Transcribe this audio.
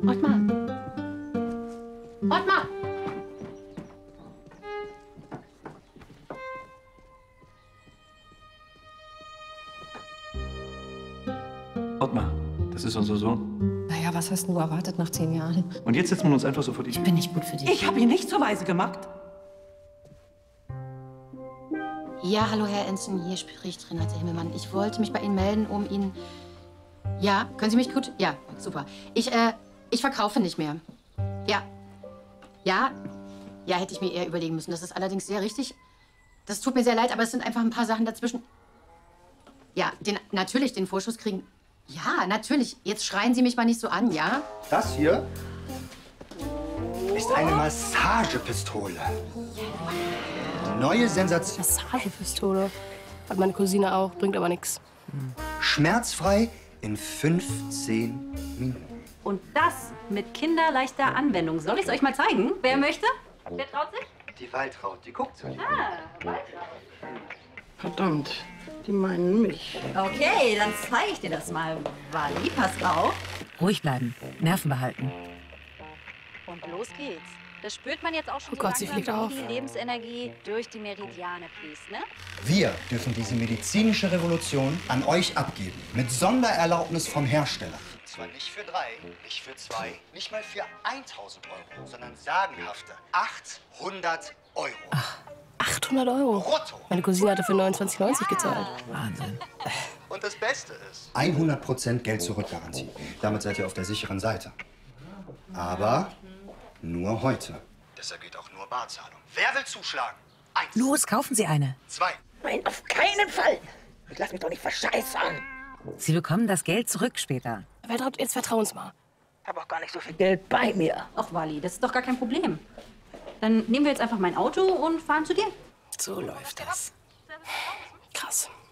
Ottmar! Ottmar! Ottmar, das ist unser Sohn. Naja, was hast du erwartet nach 10 Jahren? Und jetzt setzen wir uns einfach so vor die Tür. Ich bin nicht gut für dich. Ich habe ihn nicht zur Waise gemacht. Ja, hallo Herr Ensign, hier spricht Renate Himmelmann. Ich wollte mich bei Ihnen melden, um Ihnen... Ja, können Sie mich gut... Ja, super. Ich verkaufe nicht mehr. Ja. Ja, hätte ich mir eher überlegen müssen. Das ist allerdings sehr richtig. Das tut mir sehr leid, aber es sind einfach ein paar Sachen dazwischen. Ja, natürlich den Vorschuss kriegen... Ja, natürlich. Jetzt schreien Sie mich mal nicht so an, ja? Das hier ist eine Massagepistole. Neue Sensation. Massagepistole. Hat meine Cousine auch, bringt aber nichts. Schmerzfrei in 15 Minuten. Und das mit kinderleichter Anwendung. Soll ich es euch mal zeigen? Wer möchte? Wer traut sich? Die Waltraud, die guckt so. Verdammt, die meinen mich. Okay, dann zeige ich dir das mal. Wally, passt auf. Ruhig bleiben, Nerven behalten. Und los geht's. Das spürt man jetzt auch schon Oh Gott, sie langsam, fliegt auf. wie die Lebensenergie durch die Meridiane fließt, ne? Wir dürfen diese medizinische Revolution an euch abgeben. Mit Sondererlaubnis vom Hersteller. Zwar nicht für 3, nicht für 2, nicht mal für 1000 Euro, sondern sagenhafte 800 Euro. Ach, 800 Euro? Brutto. Meine Cousine hatte für 29,90 gezahlt. Wahnsinn. Und das Beste ist 100% Geld-Zurück-Garantie. Damit seid ihr auf der sicheren Seite. Aber nur heute. Deshalb geht auch nur Barzahlung. Wer will zuschlagen? 1. Los, kaufen Sie eine. 2. Nein, auf keinen Fall. Ich lass mich doch nicht verscheißern. Sie bekommen das Geld zurück später. Waltraud, jetzt vertrau uns mal. Ich habe auch gar nicht so viel Geld bei mir. Ach, Wally, das ist doch gar kein Problem. Dann nehmen wir jetzt einfach mein Auto und fahren zu dir. So läuft das. Krass.